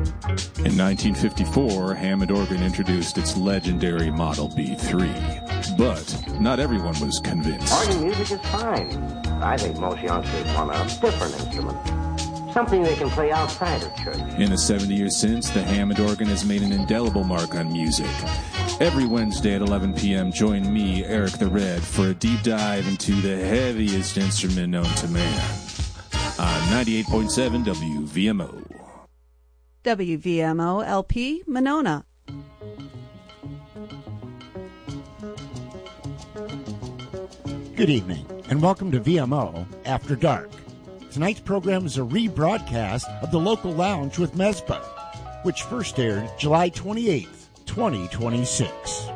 In 1954, Hammond Organ introduced its legendary Model B3. But not everyone was convinced. Organ music is fine. I think most youngsters want a different instrument. Something they can play outside of church. In the 70 years since, the Hammond organ has made an indelible mark on music. Every Wednesday at 11 p.m., join me, Eric the Red, for a deep dive into the heaviest instrument known to man. On 98.7 WVMO. WVMO LP Monona. Good evening, and welcome to VMO After Dark. Tonight's program is a rebroadcast of the local lounge with Mesbah, which first aired July 28th, 2026.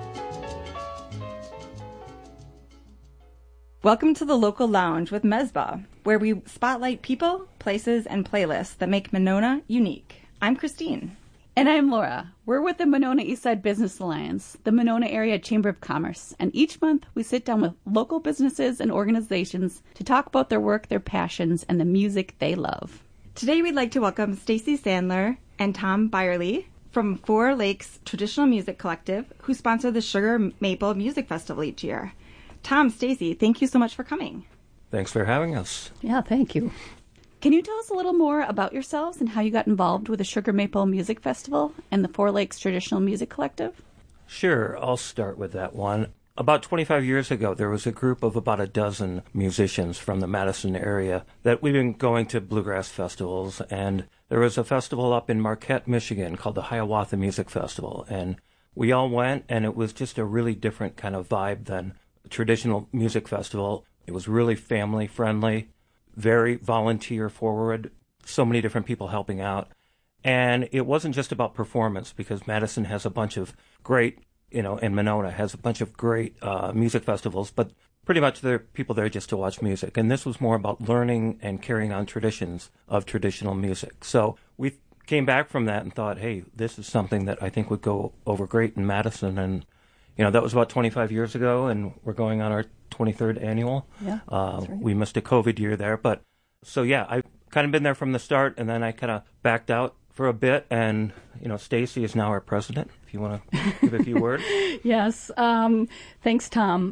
Welcome to the local lounge with Mesbah, where we spotlight people, places, and playlists that make Monona unique. I'm Christine. And I'm Laura. We're with the Monona Eastside Business Alliance, the Monona Area Chamber of Commerce, and each month we sit down with local businesses and organizations to talk about their work, their passions, and the music they love. Today we'd like to welcome Stacy Sandler and Tom Byerly from Four Lakes Traditional Music Collective, who sponsor the Sugar Maple Music Festival each year. Tom, Stacy, thank you so much for coming. Thanks for having us. Yeah, thank you. Can you tell us a little more about yourselves and how you got involved with the Sugar Maple Music Festival and the Four Lakes Traditional Music Collective? Sure, I'll start with that one. About 25 years ago, there was a group of about a dozen musicians from the Madison area that we've been going to bluegrass festivals, and there was a festival up in Marquette, Michigan called the Hiawatha Music Festival, and we all went, and it was just a really different kind of vibe than a traditional music festival. It was really family-friendly, very volunteer-forward, so many different people helping out. And it wasn't just about performance, because Madison has a bunch of great, and Monona has a bunch of great music festivals, but pretty much there are people there just to watch music. And this was more about learning and carrying on traditions of traditional music. So we came back from that and thought, hey, this is something that I think would go over great in Madison. And, that was about 25 years ago, and we're going on our 23rd annual. Yeah, that's right. We missed a COVID year there. But so, yeah, I've kind of been there from the start, and then I kind of backed out for a bit. And, Stacy is now our president, if you want to give a few words. Yes. Thanks, Tom.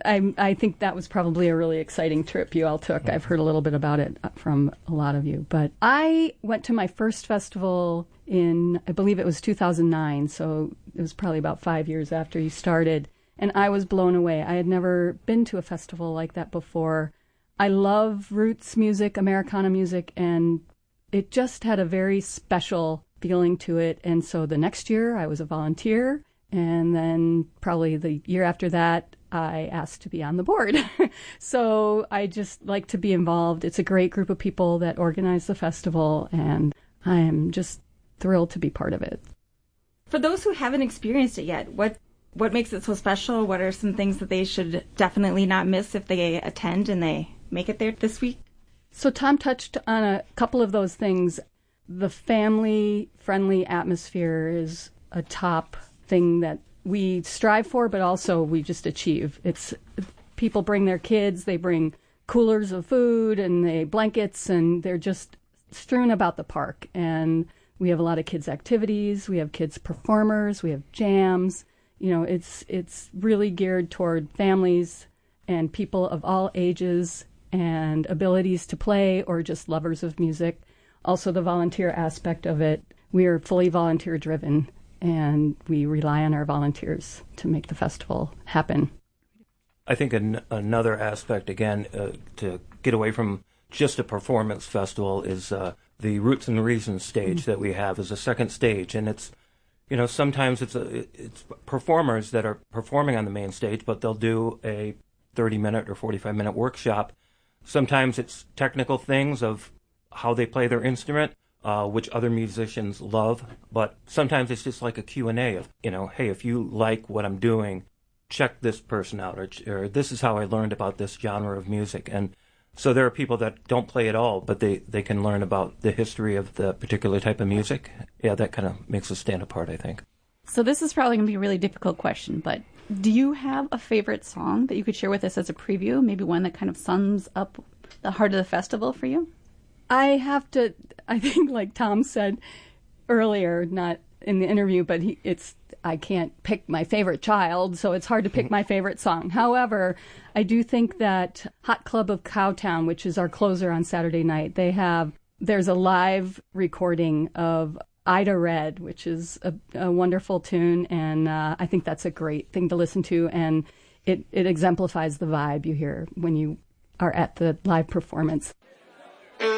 I think that was probably a really exciting trip you all took. I've heard a little bit about it from a lot of you. But I went to my first festival in, I believe it was 2009, so it was probably about 5 years after you started. And I was blown away. I had never been to a festival like that before. I love roots music, Americana music, and it just had a very special feeling to it. And so the next year I was a volunteer, and then probably the year after that I asked to be on the board. So I just like to be involved. It's a great group of people that organize the festival, and I am just thrilled to be part of it. For those who haven't experienced it yet, what makes it so special? What are some things that they should definitely not miss if they attend and they make it there this week? So Tom touched on a couple of those things. The family-friendly atmosphere is a top thing that we strive for, but also we just achieve. It's people bring their kids, they bring coolers of food and blankets, and they're just strewn about the park. And we have a lot of kids' activities, we have kids' performers, we have jams. It's really geared toward families and people of all ages and abilities to play, or just lovers of music. Also the volunteer aspect of it. We are fully volunteer driven, and we rely on our volunteers to make the festival happen. I think another aspect, again, to get away from just a performance festival is the Roots and Reasons stage that we have as a second stage. And it's, sometimes it's performers that are performing on the main stage, but they'll do a 30-minute or 45-minute workshop. Sometimes it's technical things of how they play their instrument, which other musicians love. But sometimes it's just like a Q&A of, hey, if you like what I'm doing, check this person out, or this is how I learned about this genre of music. And so there are people that don't play at all, but they can learn about the history of the particular type of music. Yeah, that kind of makes us stand apart, I think. So this is probably going to be a really difficult question, but do you have a favorite song that you could share with us as a preview? Maybe one that kind of sums up the heart of the festival for you? I think like Tom said, earlier, not in the interview, but I can't pick my favorite child, so it's hard to pick my favorite song. However, I do think that Hot Club of Cowtown, which is our closer on Saturday night, there's a live recording of Ida Red, which is a wonderful tune, and I think that's a great thing to listen to, and it exemplifies the vibe you hear when you are at the live performance.